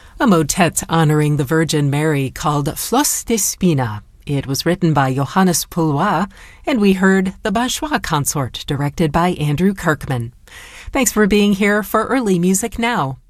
a motet honoring the Virgin Mary called Flos de Spina. It was written by Johannes Poulois, and we heard The Bachois Consort, directed by Andrew Kirkman. Thanks for being here for Early Music Now.